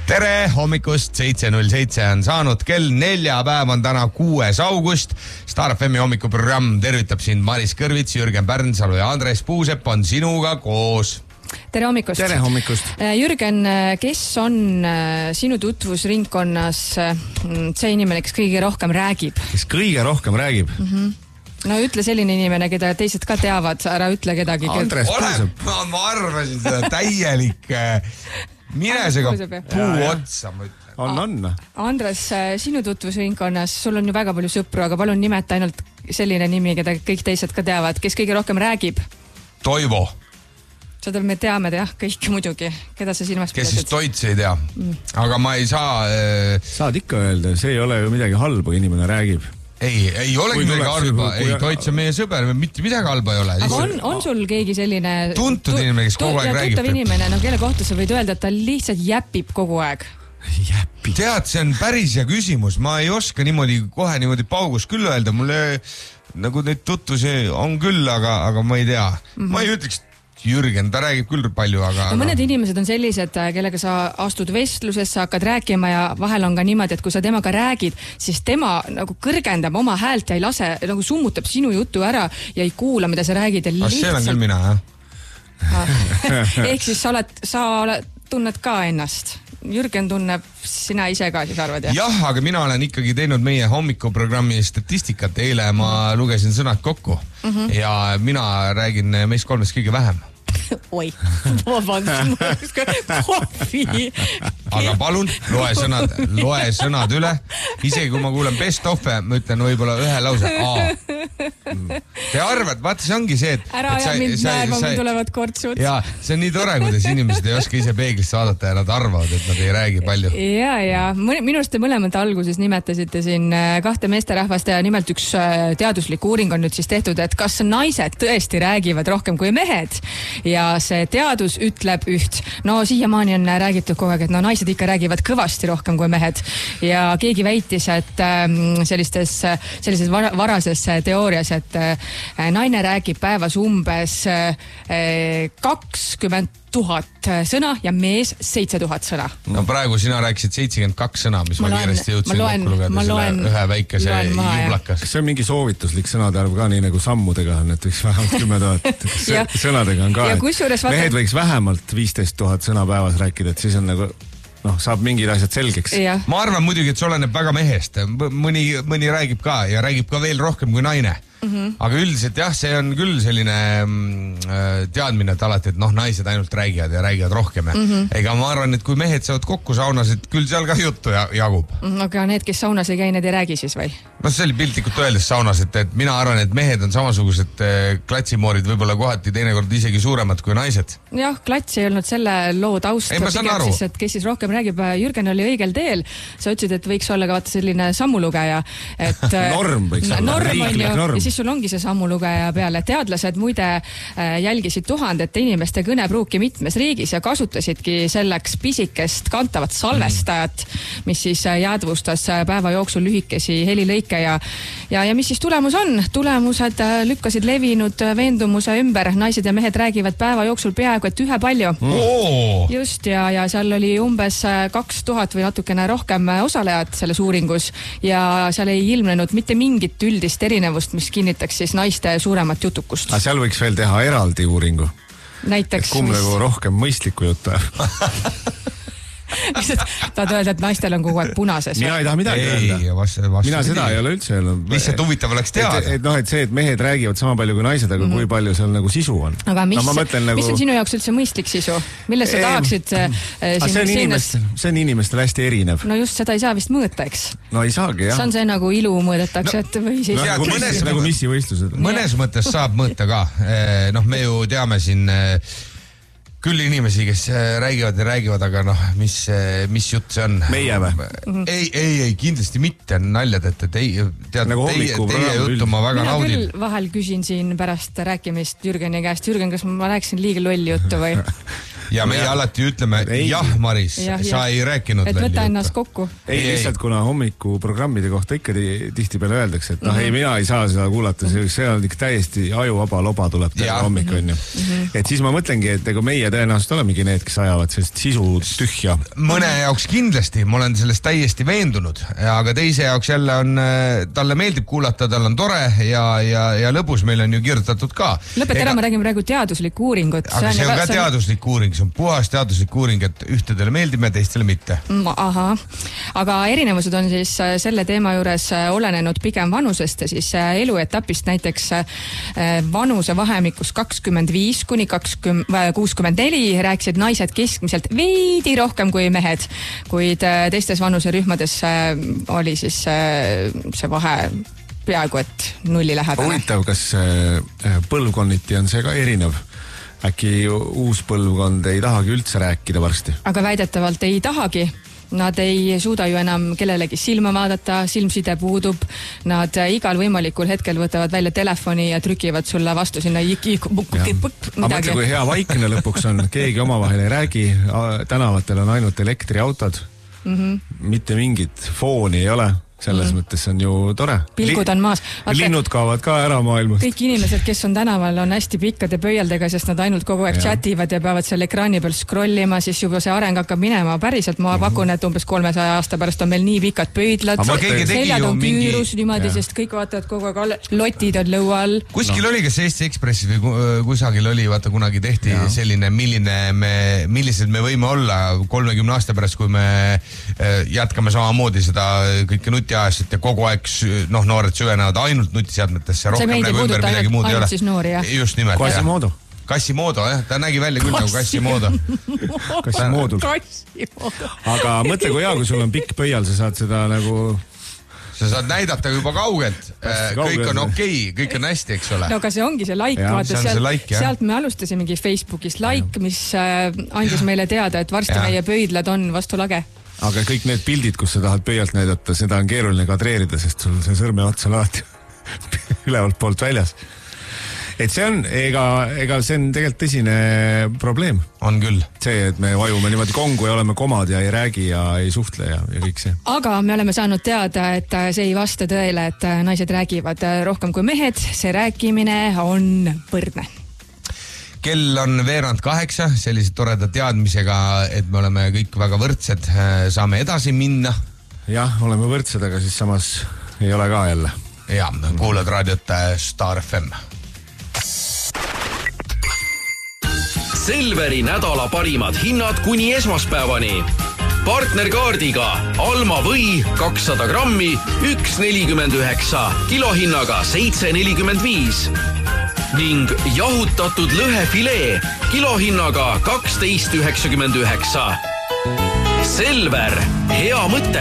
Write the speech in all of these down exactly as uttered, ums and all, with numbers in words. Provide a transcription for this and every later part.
tere hommikust, seitse null seitse on saanud kell, neljapäev on täna kuues august. Star F M-i hommikuprogramm tervitab sind Maris Kõrvits, Jürgen Pärnsalu ja Andres Puusepp on sinuga koos. Tere hommikust. Tere hommikust. Jürgen, kes on sinu tutvusringkonnas see inimene, kes kõige rohkem räägib? Kes kõige rohkem räägib? Mm-hmm. No ütle selline inimene, keda teised ka teavad, ära ütle kedagi. Andres Puusepp. Ma, ma arvasin seda täielik minesega puu otsa, ma ütlen. On, on. Andres, sinu tutvusringkonnas, sul on ju väga palju sõpru, aga palun nimeta ainult selline nimi, keda kõik teised ka teavad. Kes kõige rohkem räägib? Toivo. Seda me teame, jah, kõik muidugi. Keda sa silmas kes siis Toits ei tea. Mm. Aga ma ei saa... Äh... Saad ikka öelda, see ei ole ju midagi halba, inimene räägib. Ei, ei olegi midagi halba, ei, Toits on meie sõber, mitte midagi halba ei ole. Aga on, on sul keegi selline... Tuntud inimene, kes kogu aeg räägib. Tuntav inimene, no kelle kohta sa võid öelda, et ta lihtsalt jäpib kogu aeg. Jäpib. Tead, see on päris hea küsimus. Ma ei oska niimoodi, kohe niimoodi paugus küll öelda. Mulle nagu neid tutvusi on küll, aga, aga ma ei tea. Mm-hmm. Ma ei ütleks Jürgen, ta räägib küll palju, aga... No mõned inimesed on sellised, kellega sa astud vestlusesse, hakkad rääkima ja vahel on ka niimoodi, et kui sa temaga räägid, siis tema nagu kõrgendab oma häält ja ei lase, nagu summutab sinu jutu ära ja ei kuula, mida sa räägid. Ja lihtsalt... See on küll mina, jah. Ehk siis sa, oled, sa oled, tunned ka ennast. Jürgen tunneb, sina ise ka siis arvad, jah? Jah, aga mina olen ikkagi teinud meie hommikuprogrammi statistikat. Eile ma lugesin sõnad kokku mm-hmm. ja mina räägin meist kolmest kõige vähem. Oi, vabandust, kohvi. Aga palun, loe sõnad, loe sõnad üle. Isegi kui ma kuulen best of'e, ma ütlen võib-olla ühe lause A. Te arvad, vaata, see ongi see, et... Ära aja mind näema, mul tulevad kortsud. Ja, see on nii tore, kuidas inimesed ei oska ise peeglisse vaadata ja nad arvavad, et nad ei räägi palju. Ja, ja minust te mõlemad alguses nimetasite siin kahte meesterahvast ja nimelt üks teaduslik uuring on nüüd siis tehtud, et kas naised tõesti räägivad rohkem kui mehed. Ja see teadus ütleb üht. No siiamaani on räägitud kogu aeg, et no naised ikka räägivad kõvasti rohkem kui mehed. Ja keegi väitis, et sellistes, sellises varases teoorias, et naine räägib päevas umbes kakskümmend tuhat sõna ja mees seitse tuhat sõna. No praegu sina rääkisid seitsekümmend kaks sõna, mis ma, ma kiiresti jõudsin kokku lugeda selle ühe väikese jublakas. Kas see on mingi soovituslik sõnade arv ka nii nagu sammudega on, et võiks vähemalt kümme tuhat sõnadega on ka, et mehed võiks vähemalt viisteist tuhat sõna päevas rääkida, et siis on nagu noh, saab mingid asjad selgeks. Ja. Ma arvan muidugi, et see oleneb väga mehest. Mõni, mõni räägib ka ja räägib ka veel rohkem kui naine. Mm-hmm. Aga üldiselt jah, see on küll selline mm, teadmine, et alati, et noh, naised ainult räägivad ja räägivad rohkem. Mm-hmm. Ega ma arvan, et kui mehed saavad kokku saunas, et küll seal ka juttu jagub. Aga need, kes saunas ei käi, need ei räägi siis või? No see oli piltlikult öeldes saunas, et, et mina arvan, et mehed on samasugused klatsimoorid võib-olla kohati teinekord isegi suuremad kui naised. Jah, klats ei olnud selle loo taust. Ei, ma saan aru. Siis, et kes siis rohkem räägib, Jürgen oli õigel teel. Sa ütlesid, et võiks olla ka vaata selline sammulugeja. Et, norm võiks olla. Norm on ju, ja siis sul ongi see sammulugeja peale. Teadlased muide jälgisid tuhandete inimeste kõnepruuki mitmes riigis ja kasutasidki selleks pisikest kantavat salvestajat, mis siis jäädvustas päeva jooksul lühikesi helilõike ja, ja, ja mis siis tulemus on? Tulemused lükkasid levinud veendumuse ümber. Naised ja mehed räägivad päeva jooksul peaaegu, et ühe palju. Oh. Just, ja, ja seal oli umbes kaks tuhat või natukene rohkem osalejad selles uuringus ja seal ei ilmnenud mitte mingit üldist erinevust, mis kinnitaks siis naiste suuremat jutukust. Aga seal võiks veel teha eraldi uuringu. Näiteks, et kumb mis... nagu rohkem mõistlikku juttu. Tahad öelda, et naistel on kogu aeg punases? Mina ei taha midagi ei, öelda. Vastu, vastu mina seda ei ole üldse öelnud. Lihtsalt huvitav oleks teada. Et, et, noh, et see, et mehed räägivad sama palju kui naised, aga mm-hmm. kui palju seal nagu sisu on. Aga mis, no, mõtlen, nagu... mis on sinu jaoks üldse mõistlik sisu? Milles sa tahaksid äh, siin, see, on inimestel, see on inimestel hästi erinev. No just seda ei saa vist mõõta, eks? No ei saagi, jah. See on see nagu ilu mõõdetakse, no, et või siis... No, nagu, mõnes, nagu missivõistlused. Mõnes mõttes saab mõõta ka. Noh, me ju teame siin... küll inimesi, kes räägivad ja räägivad, aga noh, mis, mis jutt see on? Meie või? Ei, ei, ei, kindlasti mitte naljad, et ei, tead, nagu teie, teie juttu ma väga mina naudin. Mina küll vahel küsin siin pärast rääkimist Jürgeni käest. Jürgen, kas ma rääkisin liiga lolli juttu või? ja meie ja. alati ütleme, ei. jah, Maris, ja, sa ja. ei rääkinud. Et võta ennast kokku. Ei, ei, lihtsalt kuna hommikuprogrammide kohta ikka tihti peale öeldakse, et noh, mm -hmm. ei, mina ei saa seda kuulata, see, see on ikka täiesti ajuvaba loba tuleb teha hommik, on ju. Mm -hmm. Et siis ma mõtlengi, et ega meie tõenäoliselt olemegi need, kes ajavad sellist sisu tühja. Mõne jaoks kindlasti, ma olen sellest täiesti veendunud, aga teise jaoks jälle on, talle meeldib kuulata, tal on tore ja, ja, ja lõbus, meil on ju kirjutatud ka. Lõpeta ära, ma räägin praegu teaduslik uuringut. Aga see on, see on ka see on... teaduslik uuring, see on puhas teaduslik uuring, et ühtedele meeldime, teistele mitte. Aha, aga erinevused on siis selle teema juures olenenud pigem vanusest ja siis eluetapist, näiteks vanuse vahemikus kakskümmend viis kuni kuuskümmend neli rääkisid naised keskmiselt veidi rohkem kui mehed, kuid teistes vanuserühmades oli siis see vahe peaaegu et nulli lähedane. Huvitav, kas põlvkonniti on see ka erinev? Äkki uus põlvkond ei tahagi üldse rääkida varsti? Aga väidetavalt ei tahagi. Nad ei suuda ju enam kellelegi silma vaadata, silmside puudub. Nad igal võimalikul hetkel võtavad välja telefoni ja trükivad sulle vastu sinna midagi. Aga mõtle, kui hea vaikne lõpuks on, keegi omavahel ei räägi, tänavatel on ainult elektriautod, mm -hmm. mitte mingit fooni ei ole. Selles mm. mõttes on ju tore. Pilgud on maas. Vaata, linnud kaovad ka ära maailmast. Kõik inimesed, kes on tänaval, on hästi pikkade pöialdega, sest nad ainult kogu aeg ja. chativad ja peavad selle ekraani peal scrollima, siis juba see areng hakkab minema. Päriselt ma mm -hmm. pakun, et umbes kolmesaja aasta pärast on meil nii pikad pöidlad. Seljad on mingi... küürus niimoodi, ja. sest kõik vaatavad kogu aeg, lotid on lõua all. Kuskil no. oli, kas Eesti Ekspressis või kusagil oli, vaata kunagi tehti ja. selline, milline me, millised me võime olla kolmekümne aasta pärast, kui me jätkame samamoodi seda kõike nuti ajast ja kogu aeg noh, noored süvenevad ainult nutiseadmetesse, rohkem nagu ümber midagi muud ei ole. Noori, just nimelt. Quasimodo. Quasimodo, jah, ta nägi välja küll nagu Quasimodo. Quasimodo. Aga mõtle, kui hea, kui sul on pikk pöial, sa saad seda nagu... Sa saad näidata juba kaugelt, kõik on okei, okay, kõik on hästi, eks ole. No aga see ongi see like, ja, vaata, sealt, like, sealt me alustasimegi Facebookis like, mis andis meile teada, et varsti ja. meie pöidlad on vastu lage. Aga kõik need pildid, kus sa tahad pöialt näidata, seda on keeruline kadreerida, sest sul see sõrme ots on alati ülevalt poolt väljas. Et see on, ega, ega see on tegelikult tõsine probleem. On küll. See, et me vajume niimoodi kongu ja oleme komad ja ei räägi ja ei suhtle ja, ja kõik see. Aga me oleme saanud teada, et see ei vasta tõele, et naised räägivad rohkem kui mehed. See rääkimine on võrdne. Kell on veerand kaheksa, sellise toreda teadmisega, et me oleme kõik väga võrdsed, saame edasi minna. Jah, oleme võrdsed, aga siis samas ei ole ka jälle. Ja, kuulad raadiot Star F M. Selveri nädala parimad hinnad kuni esmaspäevani. Partnerkaardiga Alma või kakssada grammi, üks nelikümmend üheksa, kilohinnaga seitse nelikümmend viis. Ning jahutatud lõhefilee kilohinnaga kaksteist üheksakümmend üheksa. Selver, hea mõte.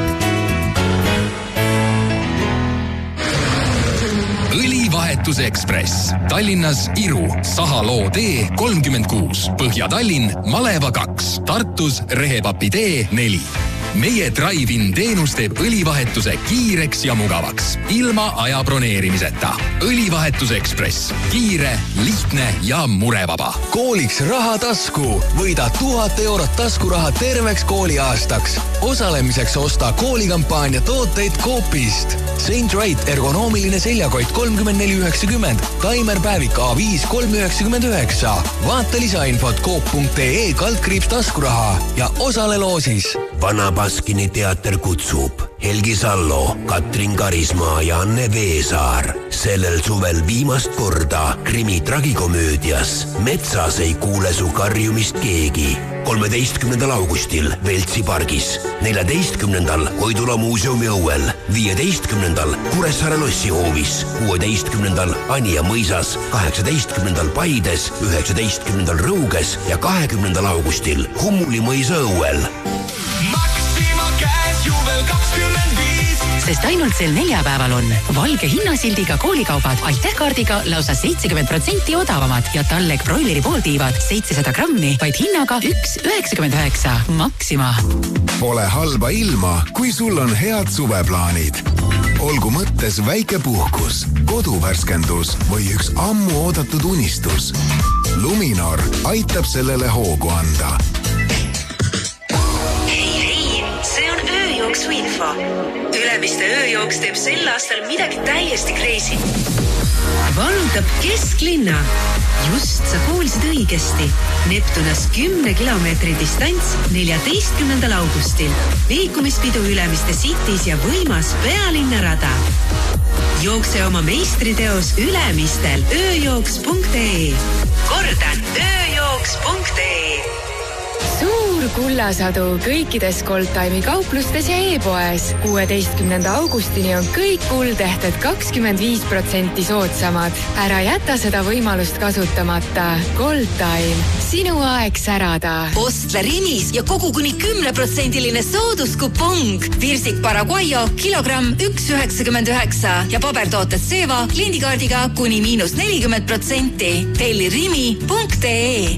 Õlivahetuse Ekspress. Tallinnas Iru, Sahaloo tee kolmkümmend kuus. Põhja-Tallinn, Maleva kaks. Tartus, Rehepapi tee neli. Meie Drive-in teenus teeb õlivahetuse kiireks ja mugavaks, ilma aja broneerimiseta. Õlivahetuse Ekspress. Kiire, lihtne ja murevaba. Kooliks raha tasku. Võida tuhat eurot taskuraha terveks kooliaastaks. Osalemiseks osta koolikampaania tooteid Coopist. Saint Wright ergonoomiline seljakott kolmkümmend neli üheksakümmend. Taimerpäevik A viis kolm üheksakümmend üheksa. Vaata lisainfot coop punkt ee kaldkriips taskuraha ja osale loosis. Vana Baskini teater kutsub Helgi Sallo, Katrin Karismaa ja Anne Veesaar. Sellel suvel viimast korda krimi tragikomöödias Metsas ei kuule su karjumist keegi. kolmeteistkümnendal augustil Veltsi pargis, neljateistkümnendal Koidula muuseumi õuel, viieteistkümnendal Kuressaare lossihoovis, kuueteistkümnendal Anija mõisas, kaheksateistkümnendal Paides, üheksateistkümnendal Rõuges ja kahekümnendal augustil Hummuli mõisa õuel. Maxima käes juvel kakskümmend viis. Sest ainult sel neljapäeval on valge hinnasildiga koolikaubad Aitäh-kaardiga lausa seitsekümmend protsenti odavamad ja Tallek broileri pooltiivad seitsesada grammi vaid hinnaga üks üheksakümmend üheksa. Maxima. Pole halba ilma, kui sul on head suveplaanid. olgu mõttes väike puhkus, koduvärskendus või üks ammu oodatud unistus. Luminor aitab sellele hoogu anda. Hei, hei, see on ööjooksu info. Ülemiste ööjooks teeb sel aastal midagi täiesti crazy. Vallutab kesklinna. Just sa kuulsid õigesti. Neptunas kümne kilomeetri distants neljateistkümnendal augustil. Liikumispidu Ülemiste Cities ja võimas pealinnarada. Jookse oma meistriteos Ülemistel ööjooks punkt ee. Kordan, ööjooks punkt ee. Suur kullasadu kõikides Goldtime'i kauplustes ja e-poes. kuueteistkümnenda augustini on kõik kuldehted kakskümmend viis protsenti soodsamad. Ära jäta seda võimalust kasutamata. Goldtime. Sinu aeg särada. Ostle Rimis ja kogu kuni kümne protsendiline sooduskupong. Virsik Paraguayo kilogramm üks üheksakümmend üheksa ja pabertooted Seva kliendikaardiga kuni miinus nelikümmend protsenti. Telli rimi punkt ee.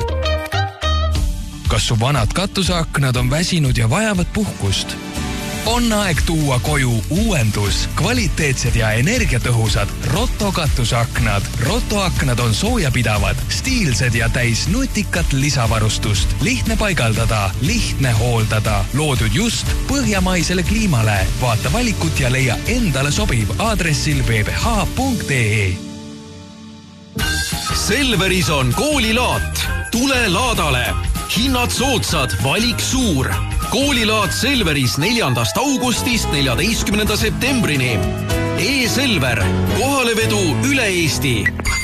Kas su vanad katuseaknad on väsinud ja vajavad puhkust? On aeg tuua koju uuendus, kvaliteetsed ja energiatõhusad Roto katuseaknad. Roto aknad on soojapidavad, stiilsed ja täis nutikat lisavarustust. Lihtne paigaldada, lihtne hooldada. Loodud just põhjamaisele kliimale. Vaata valikut ja leia endale sobiv aadressil w w w punkt ee. Selveris on koolilaat. Tule laadale. Hinnad soodsad, valik suur. Koolilaat Selveris neljandast augustist neljateistkümnenda septembrini. E-Selver, kohalevedu üle Eesti.